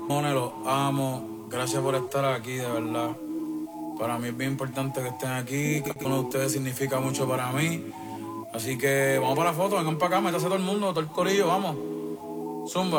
Los amo. Gracias por estar aquí, de verdad. Para mí es bien importante que estén aquí. Que uno de ustedes significa mucho para mí. Así que vamos para la foto, vengan para acá, métase todo el mundo, todo el corillo, vamos. Zumba.